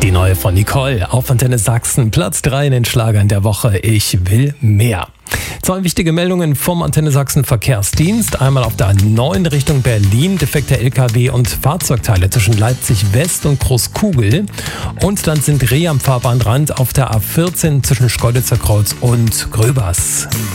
Die neue von Nicole auf Antenne Sachsen, Platz 3 in den Schlagern der Woche. Ich will mehr. Zwei wichtige Meldungen vom Antenne Sachsen Verkehrsdienst. Einmal auf der A9 Richtung Berlin, defekte LKW und Fahrzeugteile zwischen Leipzig West und Großkugel. Und dann sind Reh am Fahrbahnrand auf der A14 zwischen Schkeuditzer Kreuz und Gröbers.